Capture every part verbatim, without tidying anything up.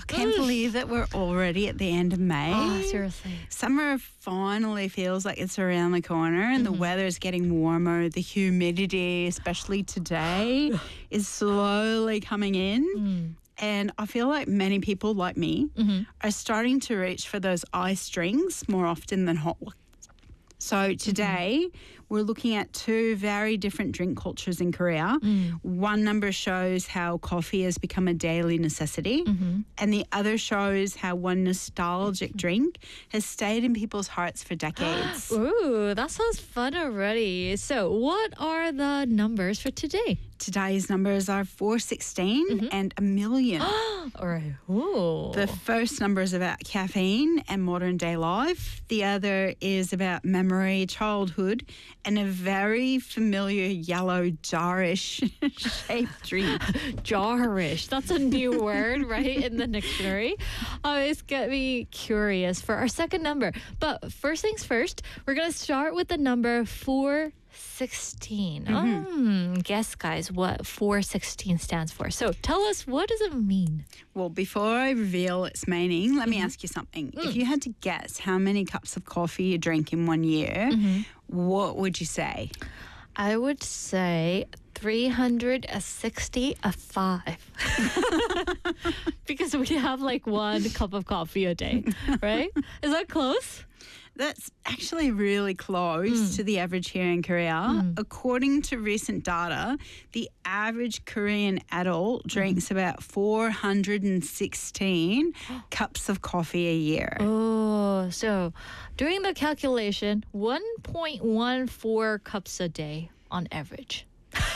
can't believe that we're already at the end of May. Oh, seriously. Summer finally feels like it's around the corner and mm-hmm. the weather's getting warmer. The humidity, especially today, is slowly coming in. Mm. And I feel like many people like me mm-hmm. are starting to reach for those ice drinks more often than hot ones. So today mm-hmm. we're looking at two very different drink cultures in Korea. Mm. One number shows how coffee has become a daily necessity, mm-hmm. and the other shows how one nostalgic mm-hmm. drink has stayed in people's hearts for decades. Ooh, that sounds fun already. So what are the numbers for today? Today's numbers are four sixteen mm-hmm. and a million. All right. Ooh. The first number is about caffeine and modern day life. The other is about memory, childhood, and a very familiar yellow jarish shaped drink. Jarish. That's a new word, right, in the dictionary. Oh, it's got me curious for our second number. But first things first, we're going to start with the number four sixteen. Mm-hmm. Um, guess, guys, what four sixteen stands for. So tell us, what does it mean? Well, before I reveal its meaning, let mm-hmm. me ask you something. Mm. If you had to guess how many cups of coffee you drink in one year, mm-hmm. what would you say? I would say three hundred sixty-five. Because we have like one cup of coffee a day, right? Is that close? That's actually really close mm. to the average here in Korea. Mm. According to recent data, the average Korean adult drinks mm. about four hundred sixteen cups of coffee a year. Oh, so doing the calculation, one point one four cups a day on average.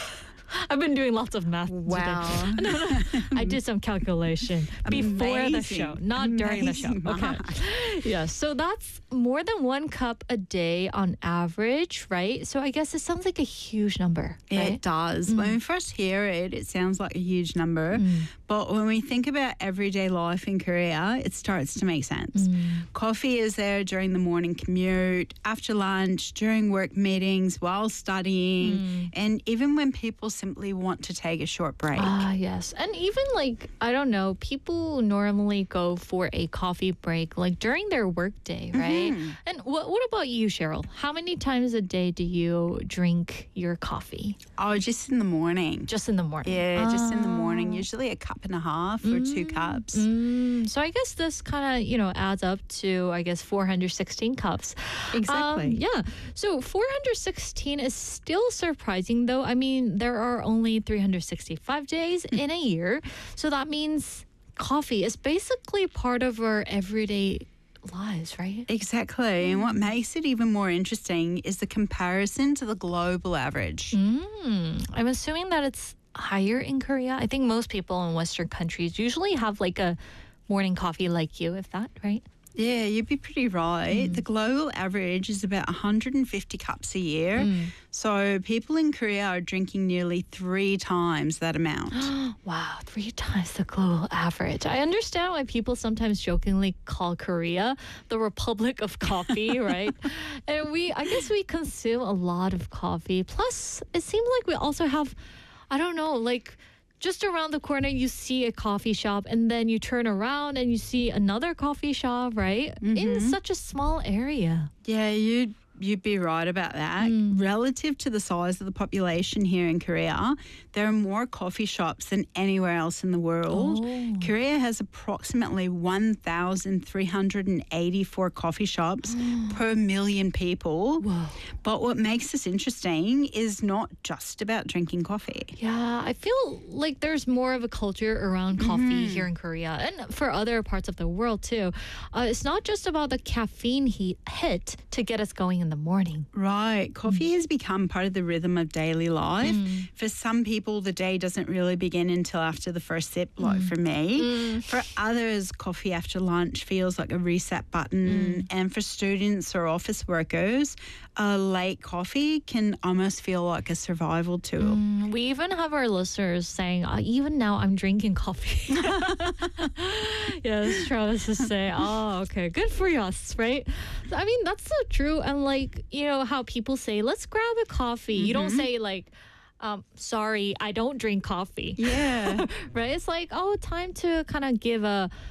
I've been doing lots of math wow. today. No, no, I did some calculation before Amazing. the show, not Amazing. During the show. Okay. Yeah, so that's more than one cup a day on average, right? So I guess it sounds like a huge number, right? It does. Mm. When we first hear it, it sounds like a huge number. Mm. But when we think about everyday life in Korea, it starts to make sense. Mm. Coffee is there during the morning commute, after lunch, during work meetings, while studying, mm. and even when people simply want to take a short break. Ah, yes. And even like, I don't know, people normally go for a coffee break like during their work day, right? Mm-hmm. And what what about you, Cheryl? How many times a day do you drink your coffee? Oh, just in the morning. Just in the morning. Yeah, oh. just in the morning. Usually a cup and a half or mm. two cups. Mm. So I guess this kind of, you know, adds up to, I guess, four hundred sixteen cups. Exactly. Um, yeah. So four hundred sixteen is still surprising, though. I mean, there are only three hundred sixty-five days in a year. So that means coffee is basically part of our everyday lives, right? Exactly. Mm. And what makes it even more interesting is the comparison to the global average. Mm. I'm assuming that it's higher in Korea. I think most people in Western countries usually have like a morning coffee like you, if that, right? Yeah, you'd be pretty right. Mm. The global average is about one hundred fifty cups a year. Mm. So people in Korea are drinking nearly three times that amount. Wow, three times the global average. I understand why people sometimes jokingly call Korea the Republic of Coffee, right? And we, I guess we consume a lot of coffee. Plus, it seems like we also have, I don't know, like, just around the corner, you see a coffee shop, and then you turn around and you see another coffee shop, right? Mm-hmm. In such a small area. Yeah, you'd, you'd be right about that. Mm. Relative to the size of the population here in Korea, there are more coffee shops than anywhere else in the world. Oh. Korea has approximately one thousand three hundred eighty-four coffee shops per million people. Whoa. But what makes this interesting is not just about drinking coffee. Yeah, I feel like there's more of a culture around coffee mm-hmm. here in Korea and for other parts of the world too. Uh, it's not just about the caffeine heat hit to get us going in the morning. Right. Coffee mm. has become part of the rhythm of daily life. Mm. For some people, the day doesn't really begin until after the first sip, like mm. for me. Mm. For others, coffee after lunch feels like a reset button. Mm. And for students or office workers, a late coffee can almost feel like a survival tool. Mm, we even have our listeners saying, uh, even now I'm drinking coffee. Yes, Travis is saying, oh, okay, good for us, right? I mean, that's so true. And like, you know, how people say, let's grab a coffee. Mm-hmm. You don't say like, um, sorry, I don't drink coffee. Yeah. Right? It's like, oh, time to kind of give a